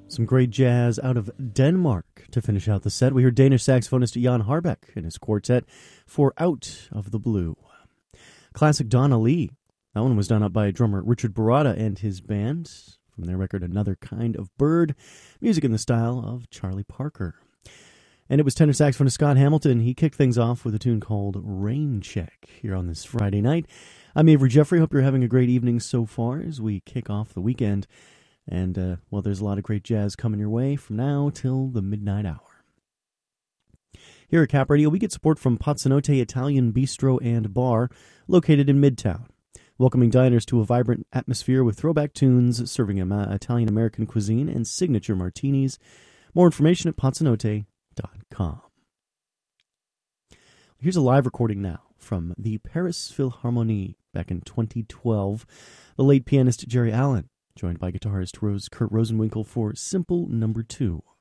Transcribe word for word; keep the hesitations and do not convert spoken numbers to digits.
Some great jazz out of Denmark to finish out the set. We heard Danish saxophonist Jan Harbeck and his quartet for Out of the Blue. Classic Donna Lee. That one was done up by drummer Richard Barada and his band from their record Another Kind of Bird. Music in the style of Charlie Parker. And it was tenor saxophonist Scott Hamilton. He kicked things off with a tune called Rain Check here on this Friday night. I'm Avery Jeffrey. Hope you're having a great evening so far as we kick off the weekend. And, uh, well, there's a lot of great jazz coming your way from now till the midnight hour. Here at Cap Radio, we get support from Pazzanote Italian Bistro and Bar, located in Midtown, welcoming diners to a vibrant atmosphere with throwback tunes, serving Italian-American cuisine and signature martinis. More information at pazzanote dot com. Here's a live recording now from the Paris Philharmonie back in twenty twelve. The late pianist Jerry Allen, joined by guitarist Rose Kurt Rosenwinkel for Simple Number Two.